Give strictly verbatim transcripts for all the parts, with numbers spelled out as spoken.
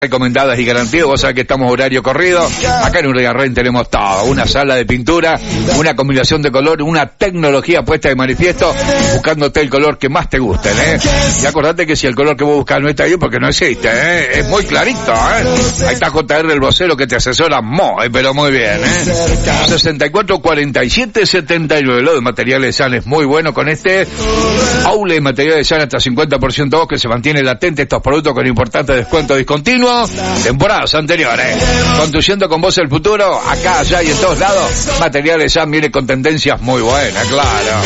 recomendadas y garantidas. Vos sabés que estamos horario corrido. Acá en Uribarren tenemos todo, una sala de pintura, una combinación de color, una tecnología puesta de manifiesto, buscándote el color que más te guste, ¿eh? Y acordate que si el color que vos buscás no está bien, porque no existe, ¿eh? Es muy clarito, ¿eh? Ahí está J R el vocero que te asesora muy, pero muy bien, ¿eh? sesenta y cuatro cuarenta y siete setenta y nueve. Lo de Materiales San es muy bueno con este aule de Materiales San hasta cincuenta por ciento off, que se mantiene latente estos productos con importante descuento discontinuo. Temporadas anteriores, conduciendo con vos el futuro, acá, allá y en todos lados. Materiales San viene con tendencias muy buenas, claro.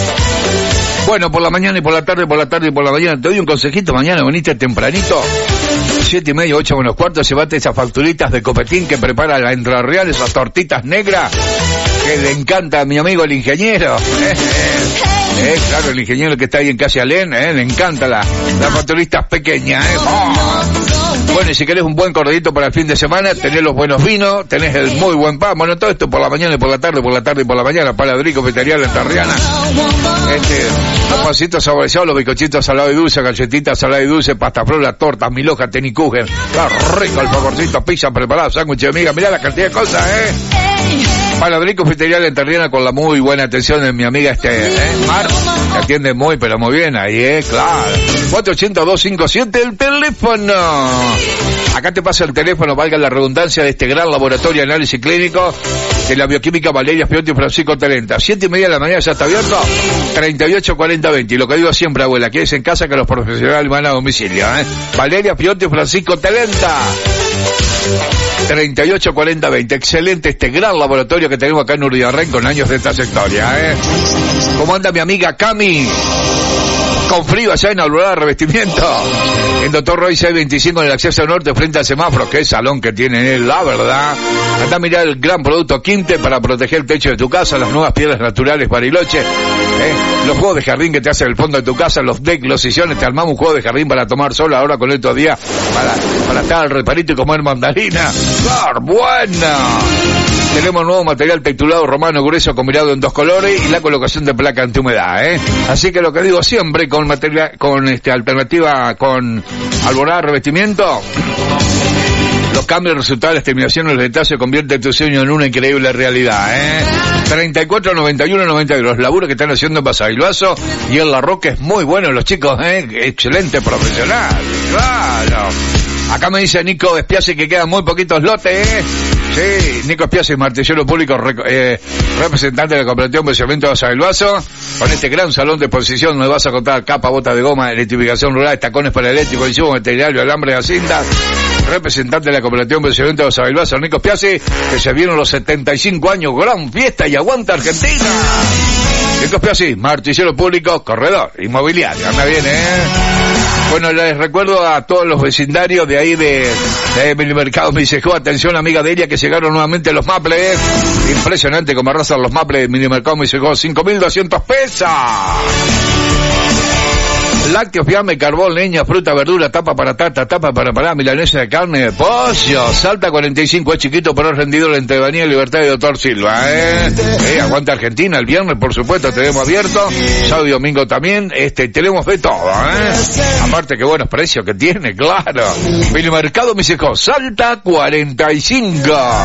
Bueno, por la mañana y por la tarde, por la tarde y por la mañana, te doy un consejito. Mañana veniste tempranito, siete y media, ocho menos cuarto, llevate esas facturitas de Copetín que prepara la Entre Real, esas tortitas negras que le encanta a mi amigo el ingeniero. Eh, eh, eh, claro, el ingeniero que está ahí en Calle Alén, eh, le encanta la, las facturitas pequeñas, eh. Oh. Bueno, y si querés un buen corredito para el fin de semana, tenés los buenos vinos, tenés el muy buen pan, bueno, todo esto por la mañana y por la tarde, por la tarde y por la mañana, Paladrico, Petería, La Entarriana, este, los pancitos saboreados, los bizcochitos salados y dulce, galletitas saladas y dulce, pasta frola, tortas, milhojas, tenikuchen, está rico el favorcito, pizza preparada, sándwich de amiga, mirá la cantidad de cosas, eh. Paladrico, Petería, La Entarriana, con la muy buena atención de mi amiga este, eh, Mar, que atiende muy, pero muy bien ahí, eh, claro. cuatro ocho cero dos cinco siete, el teléfono. Acá te pasa el teléfono, valga la redundancia, de este gran laboratorio de análisis clínico de la bioquímica Valeria Pionti y Francisco Talenta. Siete y media de la mañana ya está abierto, treinta y ocho cuarenta veinte. Y lo que digo siempre, abuela, que es en casa que los profesionales van a domicilio, ¿eh? Valeria Pionti y Francisco Talenta. treinta y ocho cuarenta veinte. Excelente este gran laboratorio que tenemos acá en Uribarren con años de esta sectoria, ¿eh? ¿Cómo anda mi amiga Cami? Con frío allá en Alborada Revestimiento, en Doctor Roy seiscientos veinticinco, en el acceso norte frente al semáforo. Qué salón que tiene él, la verdad. Anda a mirar el gran producto Quinte para proteger el techo de tu casa, las nuevas piedras naturales Bariloche, ¿eh? Los juegos de jardín que te hacen el fondo de tu casa, los decks, los sillones. Te armamos un juego de jardín para tomar sol ahora con estos días, para, para estar al reparito y comer mandarina. ¡Qué buena! Tenemos nuevo material texturado romano grueso combinado en dos colores y la colocación de placa antihumedad, ¿eh? Así que lo que digo siempre, con material, con este alternativa, con Alborada Revestimiento, los cambios, resultados, las terminaciones, los detalles convierten tu sueño en una increíble realidad, ¿eh? treinta y cuatro noventa y uno noventa y dos, los laburos que están haciendo en Basavilbaso y en La Roca es muy bueno, los chicos, ¿eh? Excelente profesional, claro. Acá me dice Nico Espiasi que quedan muy poquitos lotes, ¿eh? Sí, Nico Espiasi, martillero público, eh, representante de la cooperativa Embellecimiento de Basavilbaso, con este gran salón de exposición donde vas a contar capa, bota de goma, electrificación rural, tacones para eléctrico, insumos veterinarios, alambre de cintas. Representante de la cooperativa Embellecimiento de Basavilbaso, Nico Espiasi, que se vieron los setenta y cinco años, gran fiesta y aguanta Argentina. Nico Espiasi, martillero público, corredor, inmobiliario, anda bien, ¿eh? Bueno, les recuerdo a todos los vecindarios de ahí de, de Milimercado Misejó, atención amiga de ella, que llegaron nuevamente los maples, impresionante como arrasan los maples de Milimercado Misejó, cinco mil doscientos pesos. Lácteos, fiambre, carbón, leña, fruta, verdura, tapa para tarta, tapa para parar, milanesa de carne, de pollo, Salta cuarenta y cinco, es chiquito pero es rendido, entre Banía y Libertad de Doctor Silva, ¿eh? eh aguanta Argentina, el viernes por supuesto tenemos abierto, sábado y domingo también, este, tenemos de todo, ¿eh? Aparte que buenos precios que tiene, claro. Milimercado Misejó, Salta cuarenta y cinco.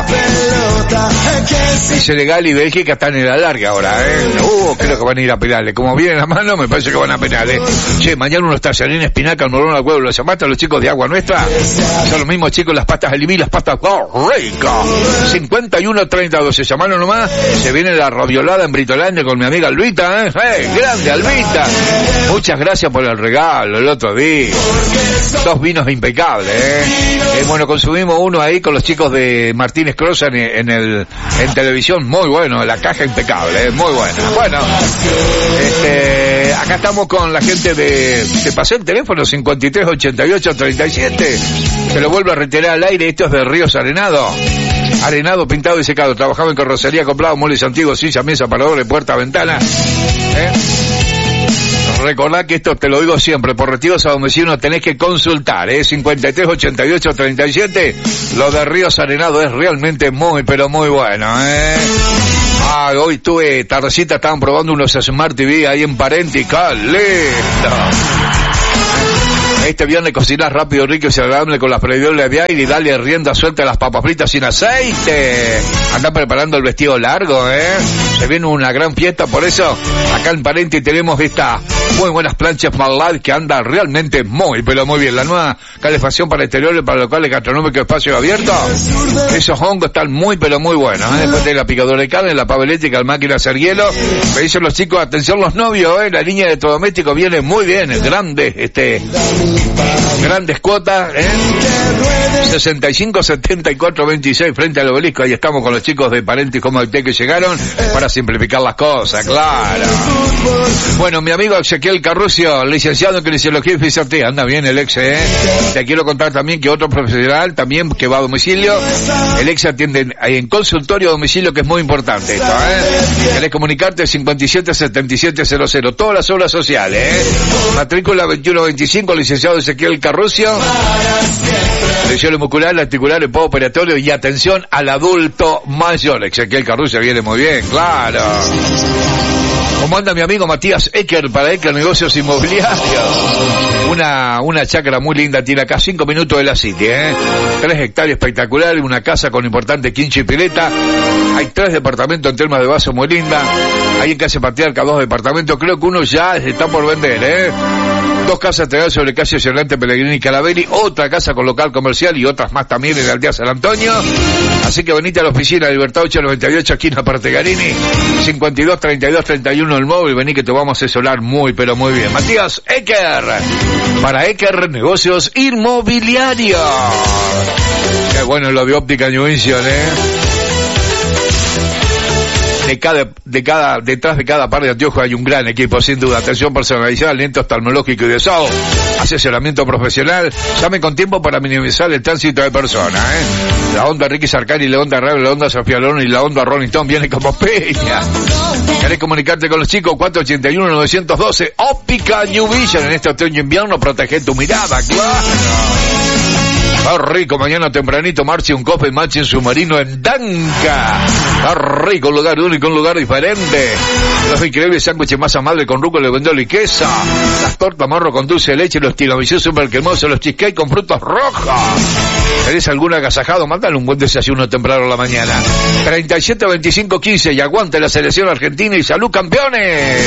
Y Senegal y Bélgica están en la larga ahora, ¿eh? Uh, creo que van a ir a penales, como viene la mano me parece que van a penales. Che, mañana unos tallarines, espinaca, morón al huevo, los llamaste a los chicos de Agua Nuestra. Son los mismos chicos, las pastas de limí, las pastas, ¡oh, rico! cincuenta y uno treinta doce, llamaron nomás. Se viene la raviolada en Britolandia con mi amiga Albita, ¿eh? ¡Hey, grande Albita! Muchas gracias por el regalo el otro día. Dos vinos impecables, ¿eh? eh bueno, consumimos uno ahí con los chicos de Martínez Croza en, en el, en televisión, muy bueno, la caja impecable, ¿eh? Muy buena. Bueno, este, acá estamos con la gente de te pasé el teléfono cincuenta y tres ochenta y ocho treinta y siete, te lo vuelvo a reiterar al aire, esto es de Ríos Arenado, arenado, pintado y secado, trabajaba en carrocería, comprado muebles antiguos, silla, mesa, paradores, puerta, ventana, ¿eh? Recordá que esto te lo digo siempre, por retiros a domicilio tenés que consultar, ¿eh? cincuenta y tres ochenta y ocho treinta y siete, lo de Ríos Arenado es realmente muy, pero muy bueno, ¿eh? Ah, hoy tuve tardecita, estaban probando unos Smart T V ahí en Parenti, ¡qué lindo! Este viernes cocinás rápido, rico y agradable con las previsiones de aire y dale rienda suelta a las papas fritas sin aceite. Andá preparando el vestido largo, ¿eh? Se viene una gran fiesta, por eso acá en Parenti tenemos esta muy buenas planchas Malad que anda realmente muy, pero muy bien. La nueva calefacción para exteriores, para locales gastronómicos, espacio abierto. Esos hongos están muy, pero muy buenos, ¿eh? Después de la picadora de carne, la pava eléctrica, la máquina de hacer hielo. Me dicen los chicos, atención los novios, ¿eh? La línea de electrodomésticos viene muy bien, grandes, este, grandes cuotas, ¿eh? sesenta y cinco, setenta y cuatro, veintiséis frente al obelisco. Ahí estamos con los chicos de Parenti como el té que llegaron para simplificar las cosas, claro. Bueno, mi amigo Ezequiel Carrucio, licenciado en kinesiología y fisioterapia, anda bien el ex, ¿eh? Te quiero contar también que otro profesional también que va a domicilio, el ex atiende en consultorio a domicilio, que es muy importante esto, ¿eh? Querés comunicarte cincuenta y siete, setenta y siete cero cero, todas las obras sociales, ¿eh? Matrícula veintiuno veinticinco, licenciado Ezequiel Carrucio. Lesiones musculares, articulares, postoperatorio y atención al adulto mayor. Ezequiel Carrucio viene muy bien, claro. ¿Cómo anda mi amigo Matías Ecker para Ecker Negocios Inmobiliarios? Una, una chacra muy linda, tiene acá cinco minutos de la City, ¿eh? Tres hectáreas espectaculares, una casa con importante quincha y pileta. Hay tres departamentos en Termas de Vaso muy linda. Hay en Calle Patriarca dos departamentos, creo que uno ya está por vender, ¿eh? Dos casas teatrales sobre calle Cerrante, Pellegrini y Calaveri, otra casa con local comercial y otras más también en la aldea San Antonio. Así que venite a la oficina Libertad ocho noventa y ocho, aquí en la Partegarini, cincuenta y dos, treinta y dos, treinta y uno el móvil. Vení que te vamos a asesorar muy, pero muy bien. Matías Ecker, para Ecker Negocios Inmobiliarios. Qué bueno lo de Óptica New Vision, ¿eh? De cada, de cada, detrás de cada par de anteojos hay un gran equipo, sin duda. Atención personalizada, lente oftalmológico y de sol, asesoramiento profesional. Llame con tiempo para minimizar el tránsito de personas, ¿eh? La Honda Ricky Sarkari, la Honda Rebel, la Honda Sofía Loren y la Honda Rolling Stone viene como peña. ¿Querés comunicarte con los chicos? cuatro ochenta y uno, novecientos doce. Óptica New Vision. En este otoño invierno protege tu mirada, claro. Está rico, mañana tempranito marche un coffee match en submarino en Danca. Está rico, un lugar único, un lugar diferente. Los increíbles sándwiches masa madre con rúcula, vendolo y queso. Las tortas marro con dulce de leche, los tiramisú super cremosos, los cheesecake con frutos rojos. ¿Tenés algún agasajado? Mándale un buen desayuno temprano a la mañana. treinta y siete, veinticinco, quince y aguante la selección argentina y salud campeones.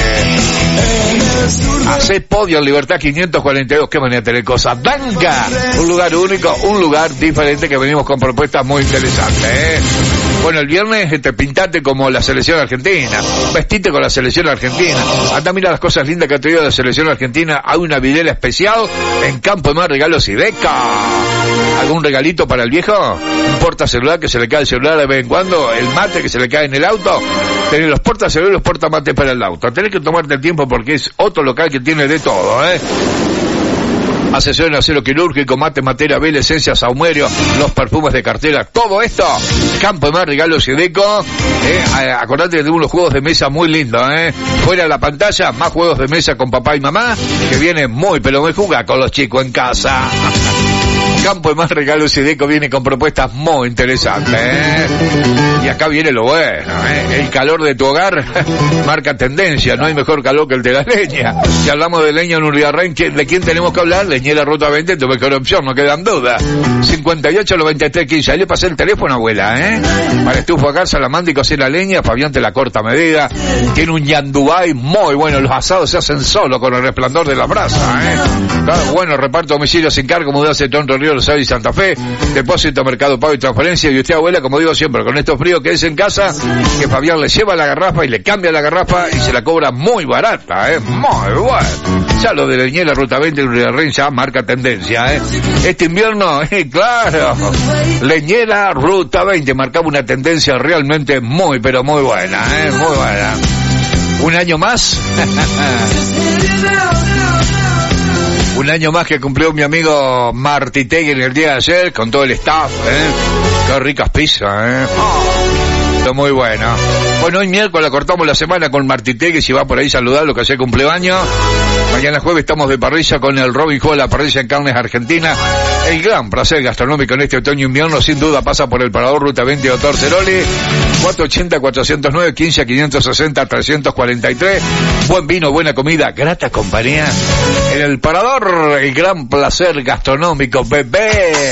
Hacé podio en Libertad quinientos cuarenta y dos. Qué manera de tener cosas. Danca, un lugar único, un lugar diferente que venimos con propuestas muy interesantes, ¿eh? Bueno, el viernes te pintate como la selección argentina, vestite con la selección argentina. Anda, mira las cosas lindas que ha traído la selección argentina. Hay una videla especial en Campo de Mar Regalos y Deca. ¿Algún regalito para el viejo? Un portacelular que se le cae el celular de vez en cuando, el mate que se le cae en el auto. Tenés los portacelulares y los portamates para el auto. Tenés que tomarte el tiempo porque es otro local que tiene de todo, ¿eh? Asesor en acero quirúrgico, mate, materia, vela, esencias, saumerio, los perfumes de cartera, todo esto. Campo de Mar, Regalos y Deco. Eh, acordate de unos juegos de mesa muy lindos, eh. Fuera de la pantalla, más juegos de mesa con papá y mamá, que viene muy, pero muy jugar con los chicos en casa. Campo de Mar, Regalos y Deco viene con propuestas muy interesantes, ¿eh? Y acá viene lo bueno, ¿eh? El calor de tu hogar marca tendencia. No hay mejor calor que el de la leña. Si hablamos de leña en Uribarren, ¿de quién tenemos que hablar? Leñera Ruta veinte, tu mejor opción, no quedan dudas. cincuenta y ocho, noventa y tres, quince. Ahí le pasé el teléfono, abuela, ¿eh? Para estufa a gas, salamandra y cocina leña, Fabián te la corta a medida. Tiene un yandubay muy bueno. Los asados se hacen solo con el resplandor de la brasa, ¿eh? Claro, bueno, reparto domicilio sin cargo, mudarse Tonto Río, Rosario y Santa Fe, depósito, mercado pago y transferencia. Y usted, abuela, como digo siempre, con estos fríos que es en casa, que Fabián le lleva la garrafa y le cambia la garrafa y se la cobra muy barata, ¿eh? Muy bueno. Ya lo de Leñera Ruta veinte en Uribarren ya marca tendencia, ¿eh? Este invierno, eh, claro, Leñera Ruta veinte marcaba una tendencia realmente muy, pero muy buena, ¿eh? Muy buena. Un año más. Un año más que cumplió mi amigo Martitegui en el día de ayer, con todo el staff, ¿eh? Qué ricas pizzas, ¿eh? Oh. Está muy bueno. Bueno, hoy miércoles cortamos la semana con Martité, que si va por ahí saludar lo que hace cumpleaños. Mañana jueves estamos de parrilla con el Robin Hood, la parrilla en carnes argentina. El gran placer gastronómico en este otoño-invierno, sin duda, pasa por el Parador Ruta veinte, Doctor Ceroli, cuatrocientos ochenta, cuatrocientos nueve, quince, quinientos sesenta, trescientos cuarenta y tres. Buen vino, buena comida, grata compañía. En el Parador, el gran placer gastronómico, bebé.